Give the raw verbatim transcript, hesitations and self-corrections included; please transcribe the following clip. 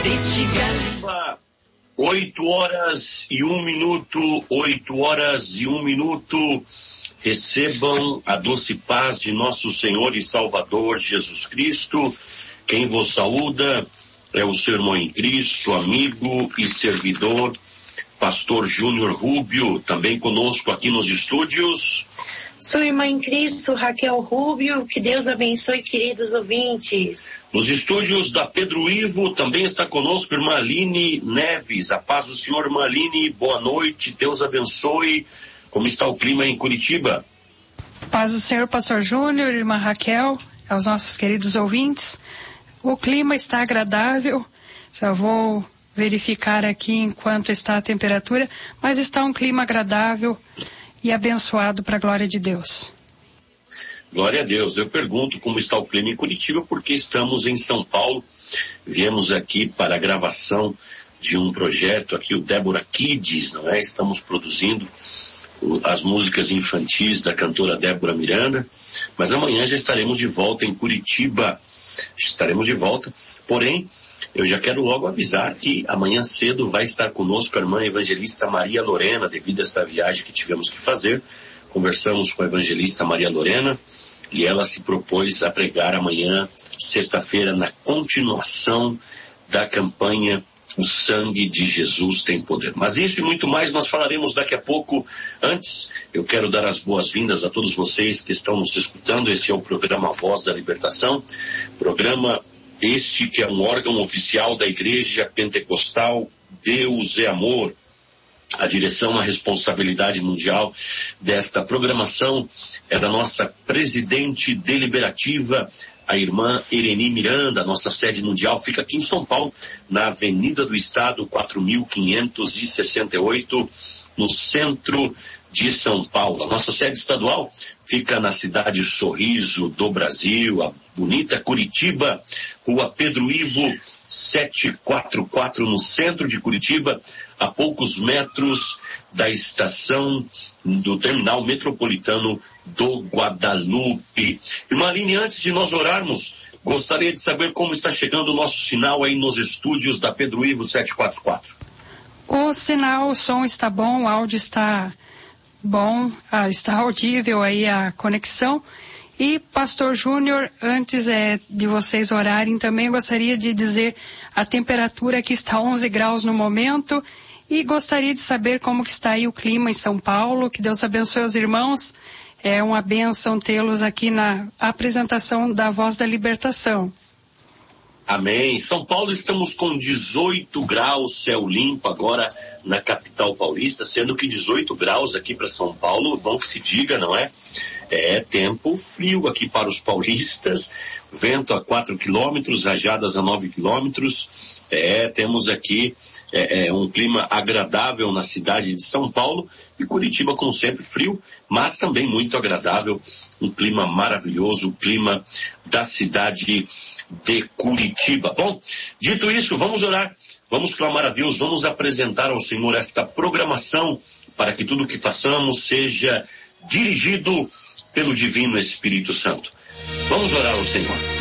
Oito horas e um minuto, oito horas e um minuto. Recebam a doce paz de nosso Senhor e Salvador Jesus Cristo. Quem vos saúda é o seu irmão em Cristo, amigo e servidor, Pastor Júnior Rubio, também conosco aqui nos estúdios. Sua irmã em Cristo, Raquel Rubio, que Deus abençoe, queridos ouvintes. Nos estúdios da Pedro Ivo também está conosco a irmã Aline Neves. A paz do Senhor, irmã Aline, boa noite, Deus abençoe. Como está o clima em Curitiba? Paz do Senhor, Pastor Júnior, irmã Raquel, aos nossos queridos ouvintes. O clima está agradável, já vou verificar aqui enquanto está a temperatura, mas está um clima agradável e abençoado para a glória de Deus. Glória a Deus. Eu pergunto como está o clima em Curitiba, porque estamos em São Paulo. Viemos aqui para a gravação de um projeto aqui, o Débora Kids, não é? Estamos produzindo as músicas infantis da cantora Débora Miranda, mas amanhã já estaremos de volta em Curitiba. Estaremos de volta, porém, eu já quero logo avisar que amanhã cedo vai estar conosco a irmã evangelista Maria Lorena, devido a esta viagem que tivemos que fazer. Conversamos com a evangelista Maria Lorena e ela se propôs a pregar amanhã, sexta-feira, na continuação da campanha O Sangue de Jesus Tem Poder. Mas isso e muito mais nós falaremos daqui a pouco. Antes, eu quero dar as boas-vindas a todos vocês que estão nos escutando. Este é o programa Voz da Libertação, programa este que é um órgão oficial da Igreja Pentecostal Deus é Amor. A direção, a responsabilidade mundial desta programação é da nossa presidente deliberativa, a irmã Ereni Miranda. Nossa sede mundial fica aqui em São Paulo, na Avenida do Estado, quatro mil quinhentos e sessenta e oito, no centro de São Paulo. A nossa sede estadual fica na cidade Sorriso do Brasil, a bonita Curitiba, Rua Pedro Ivo, setecentos e quarenta e quatro, no centro de Curitiba, a poucos metros da estação do terminal metropolitano do Guadalupe. Irmã Aline, antes de nós orarmos, gostaria de saber como está chegando o nosso sinal aí nos estúdios da Pedro Ivo setecentos e quarenta e quatro. O sinal, o som está bom, o áudio está bom, ah, está audível aí a conexão. E, Pastor Júnior, antes é, de vocês orarem, também gostaria de dizer a temperatura que está onze graus no momento e gostaria de saber como que está aí o clima em São Paulo. Que Deus abençoe os irmãos. É uma bênção tê-los aqui na apresentação da Voz da Libertação. Amém. São Paulo, estamos com dezoito graus, céu limpo agora na capital paulista, sendo que dezoito graus aqui para São Paulo, bom que se diga, não é? É tempo frio aqui para os paulistas, vento a quatro quilômetros, rajadas a nove quilômetros. É, temos aqui é, é, um clima agradável na cidade de São Paulo e Curitiba, como sempre, frio, mas também muito agradável, um clima maravilhoso, o clima da cidade de Curitiba. Bom, dito isso, vamos orar, vamos clamar a Deus, vamos apresentar ao Senhor esta programação para que tudo o que façamos seja dirigido pelo Divino Espírito Santo. Vamos orar ao Senhor.